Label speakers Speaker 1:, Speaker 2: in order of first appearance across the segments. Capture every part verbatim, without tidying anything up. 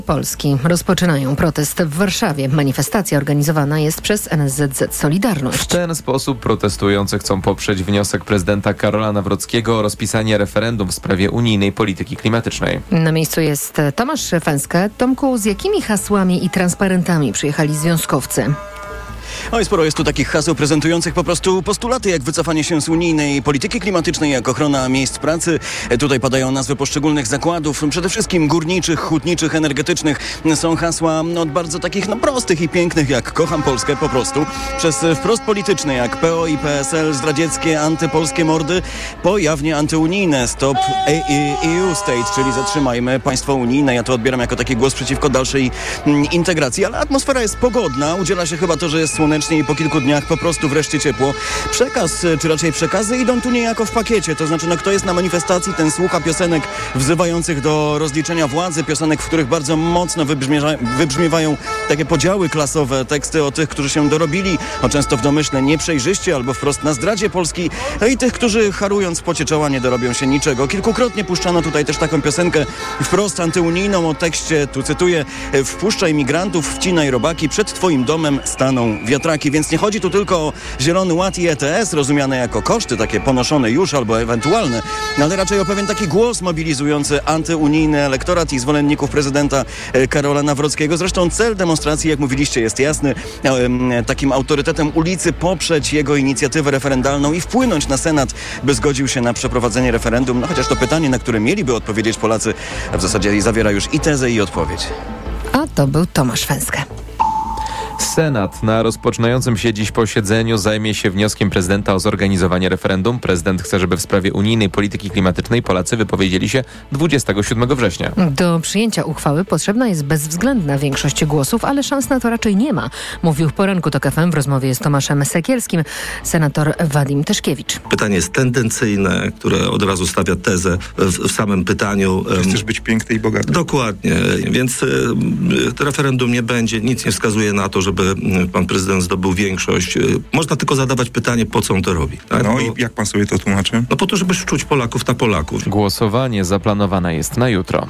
Speaker 1: Polski rozpoczynają protest w Warszawie. Manifestacja organizowana jest przez N S Z Z Solidarność.
Speaker 2: W ten sposób protestujący chcą poprzeć wniosek prezydenta Karola Nawrockiego o rozpisanie referendum w sprawie unijnej polityki klimatycznej.
Speaker 1: Na miejscu jest Tomasz Fęskę. Tomku, z jakimi hasłami i transparentami przyjechali związkowcy?
Speaker 3: Oj, sporo jest tu takich haseł prezentujących po prostu postulaty, jak wycofanie się z unijnej polityki klimatycznej, jak ochrona miejsc pracy. Tutaj padają nazwy poszczególnych zakładów, przede wszystkim górniczych, hutniczych, energetycznych. Są hasła od bardzo takich no, prostych i pięknych, jak kocham Polskę po prostu, przez wprost polityczne, jak P O i P S L, zdradzieckie, antypolskie mordy, po jawnie antyunijne, stop E U state, czyli zatrzymajmy państwo unijne. Ja to odbieram jako taki głos przeciwko dalszej integracji, ale atmosfera jest pogodna, udziela się chyba to, że jest słonecznie i po kilku dniach po prostu wreszcie ciepło. Przekaz, czy raczej przekazy idą tu niejako w pakiecie. To znaczy, no kto jest na manifestacji, ten słucha piosenek wzywających do rozliczenia władzy, piosenek, w których bardzo mocno wybrzmiewa, wybrzmiewają takie podziały klasowe, teksty o tych, którzy się dorobili, o często w domyśle nieprzejrzyście albo wprost na zdradzie Polski, i tych, którzy harując w pocie czoła nie dorobią się niczego. Kilkukrotnie puszczano tutaj też taką piosenkę wprost antyunijną o tekście, tu cytuję: wpuszczaj migrantów, wcinaj robaki, przed twoim domem staną wiatraki, więc nie chodzi tu tylko o Zielony Ład i E T S, rozumiane jako koszty takie ponoszone już albo ewentualne, ale raczej o pewien taki głos mobilizujący antyunijny elektorat i zwolenników prezydenta Karola Nawrockiego. Zresztą cel demonstracji, jak mówiliście, jest jasny. Takim autorytetem ulicy poprzeć jego inicjatywę referendalną i wpłynąć na Senat, by zgodził się na przeprowadzenie referendum. No chociaż to pytanie, na które mieliby odpowiedzieć Polacy, w zasadzie zawiera już i tezę, i odpowiedź.
Speaker 1: A to był Tomasz Fęskę.
Speaker 2: Senat na rozpoczynającym się dziś posiedzeniu zajmie się wnioskiem prezydenta o zorganizowanie referendum. Prezydent chce, żeby w sprawie unijnej polityki klimatycznej Polacy wypowiedzieli się dwudziestego siódmego września.
Speaker 1: Do przyjęcia uchwały potrzebna jest bezwzględna większość głosów, ale szans na to raczej nie ma, mówił w poranku TOK F M w rozmowie z Tomaszem Sekielskim senator Wadim Tyszkiewicz.
Speaker 4: Pytanie jest tendencyjne, które od razu stawia tezę w, w samym pytaniu.
Speaker 5: Chcesz być piękny i bogaty.
Speaker 4: Dokładnie, więc y, referendum nie będzie, nic nie wskazuje na to, że żeby pan prezydent zdobył większość. Można tylko zadawać pytanie, po co on to robi. Tak?
Speaker 5: No
Speaker 4: Bo,
Speaker 5: i jak pan sobie to tłumaczy?
Speaker 4: No po to, żeby szczuć Polaków na Polaków.
Speaker 2: Głosowanie zaplanowane jest na jutro.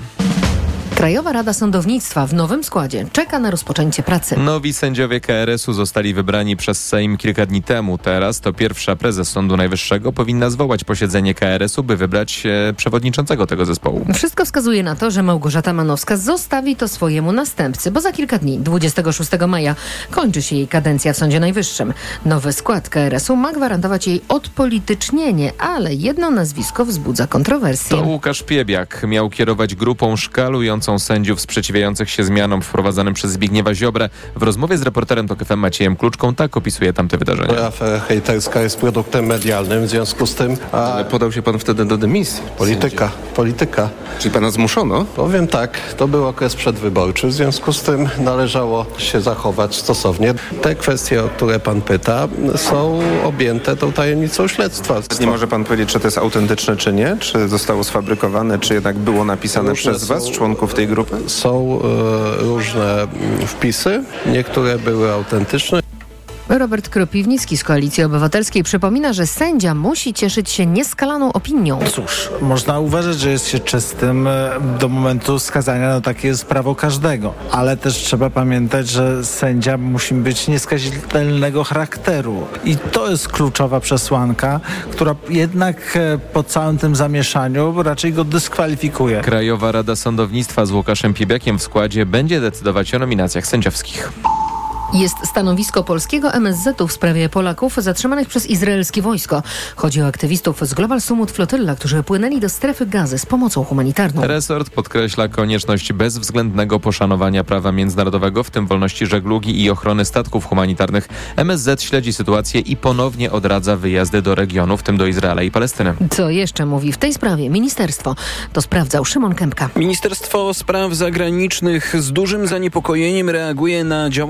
Speaker 1: Krajowa Rada Sądownictwa w nowym składzie czeka na rozpoczęcie pracy.
Speaker 2: Nowi sędziowie K R S u zostali wybrani przez Sejm kilka dni temu. Teraz to pierwsza prezes Sądu Najwyższego powinna zwołać posiedzenie K R S u, by wybrać e, przewodniczącego tego zespołu.
Speaker 1: Wszystko wskazuje na to, że Małgorzata Manowska zostawi to swojemu następcy, bo za kilka dni, dwudziestego szóstego maja, kończy się jej kadencja w Sądzie Najwyższym. Nowy skład K R S u ma gwarantować jej odpolitycznienie, ale jedno nazwisko wzbudza kontrowersje.
Speaker 2: To Łukasz Piebiak miał kierować grupą szkalującą sędziów sprzeciwiających się zmianom wprowadzanym przez Zbigniewa Ziobrę. W rozmowie z reporterem TOK F M Maciejem Kluczką tak opisuje tamte wydarzenia.
Speaker 6: Afera hejterska jest produktem medialnym, w związku z tym... A...
Speaker 7: Ale podał się pan wtedy do dymisji.
Speaker 6: Polityka,
Speaker 7: sędziów.
Speaker 6: polityka.
Speaker 7: Czyli pana zmuszono?
Speaker 6: Powiem tak, to był okres przedwyborczy, w związku z tym należało się zachować stosownie. Te kwestie, o które pan pyta, są objęte tą tajemnicą śledztwa.
Speaker 7: Nie może pan powiedzieć, czy to jest autentyczne, czy nie? Czy zostało sfabrykowane, czy jednak było napisane
Speaker 6: Różne
Speaker 7: przez was,
Speaker 6: są...
Speaker 7: członków tej grupy?
Speaker 6: Są y, różne wpisy, niektóre były autentyczne.
Speaker 1: Robert Kropiwnicki z Koalicji Obywatelskiej przypomina, że sędzia musi cieszyć się nieskalaną opinią.
Speaker 8: Cóż, można uważać, że jest się czystym do momentu skazania, no takie jest prawo każdego. Ale też trzeba pamiętać, że sędzia musi być nieskazitelnego charakteru. I to jest kluczowa przesłanka, która jednak po całym tym zamieszaniu raczej go dyskwalifikuje.
Speaker 2: Krajowa Rada Sądownictwa z Łukaszem Piebiakiem w składzie będzie decydować o nominacjach sędziowskich.
Speaker 1: Jest stanowisko polskiego M S Z u w sprawie Polaków zatrzymanych przez izraelskie wojsko. Chodzi o aktywistów z Global Sumut Flotilla, którzy płynęli do strefy Gazy z pomocą humanitarną.
Speaker 2: Resort podkreśla konieczność bezwzględnego poszanowania prawa międzynarodowego, w tym wolności żeglugi i ochrony statków humanitarnych. M S Z śledzi sytuację i ponownie odradza wyjazdy do regionu, w tym do Izraela i Palestyny.
Speaker 1: Co jeszcze mówi w tej sprawie ministerstwo? To sprawdzał Szymon Kępka.
Speaker 9: Ministerstwo Spraw Zagranicznych z dużym zaniepokojeniem reaguje na działania Izraela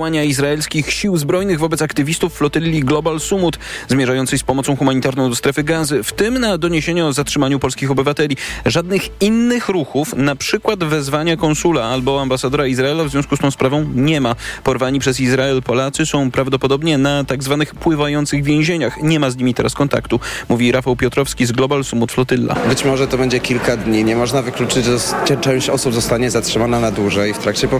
Speaker 9: izraelskich sił zbrojnych wobec aktywistów flotylli Global Sumut zmierzającej z pomocą humanitarną do strefy Gazy, w tym na doniesienie o zatrzymaniu polskich obywateli. Żadnych innych ruchów, na przykład wezwania konsula albo ambasadora Izraela w związku z tą sprawą nie ma. Porwani przez Izrael Polacy są prawdopodobnie na tak zwanych pływających więzieniach. Nie ma z nimi teraz kontaktu, mówi Rafał Piotrowski z Global Sumut Flotylla.
Speaker 10: Być może to będzie kilka dni. Nie można wykluczyć, że część osób zostanie zatrzymana na dłużej w trakcie